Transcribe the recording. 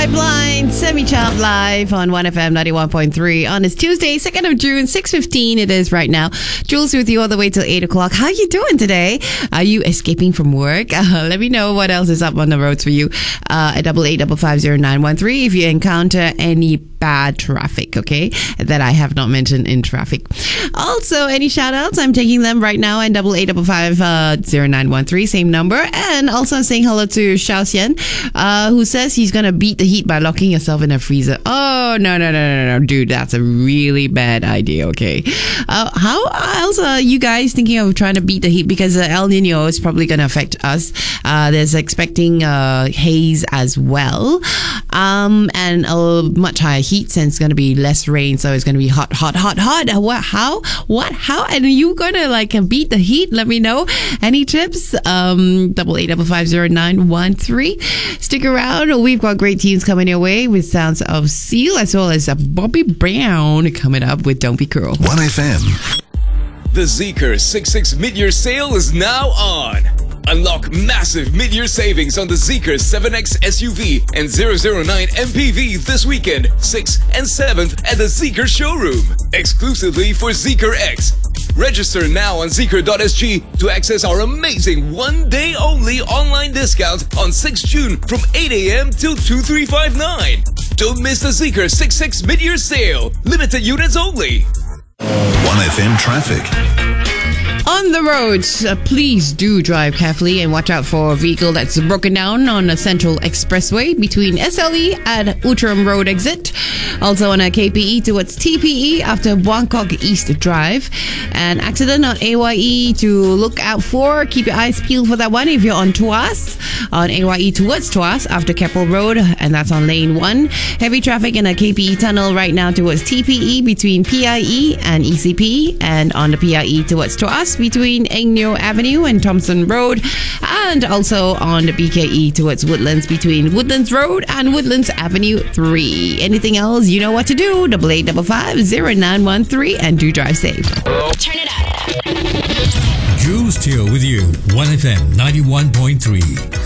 Blind, Semi-Child live on 1FM 91.3 on this Tuesday, 2nd of June, 6:15 it is right now. Jules with you all the way till 8 o'clock. How you doing today? Are you escaping from work? Let me know what else is up on the roads for you at 88550913 if you encounter any bad traffic, okay, that I have not mentioned in traffic. Also, any shout outs, I'm taking them right now at 88550913, same number. And also I'm saying hello to Xiao Xian, who says he's gonna beat the heat by locking yourself in a freezer. Oh, no, dude, that's a really bad idea, okay? How else are you guys thinking of trying to beat the heat? Because El Nino is probably gonna affect us. There's expecting haze as well, and a much higher heat since it's going to be less rain, so it's going to be hot. What? How? And are you going to beat the heat? Let me know. Any tips? 88550913. Stick around. We've got great tunes coming your way with sounds of Seal as well as Bobby Brown coming up with Don't Be Cruel. 1FM. The Zeekr 66 mid-year sale is now on. Unlock massive mid-year savings on the Zeekr 7X SUV and 009 MPV this weekend, 6th and 7th at the Zeekr showroom, exclusively for Zeekr X. Register now on Zeekr.sg to access our amazing one-day-only online discount on 6 June from 8 a.m. till 2359. Don't miss the Zeekr 66 mid-year sale. Limited units only. 1FM traffic. On the roads, please do drive carefully and watch out for a vehicle that's broken down on a central expressway between SLE and Outram Road exit. Also on a KPE towards TPE after Buangkok East Drive. An accident on AYE to look out for. Keep your eyes peeled for that one if you're on Tuas. On AYE towards Tuas after Keppel Road, and that's on lane 1. Heavy traffic in a KPE tunnel right now towards TPE between PIE and ECP, and on the PIE towards Tuas between Engneo Avenue and Thompson Road, and also on the BKE towards Woodlands between Woodlands Road and Woodlands Avenue 3. Anything else, you know what to do. 88550913 and do drive safe. Turn it up. Jules Teo with you, 1FM 91.3.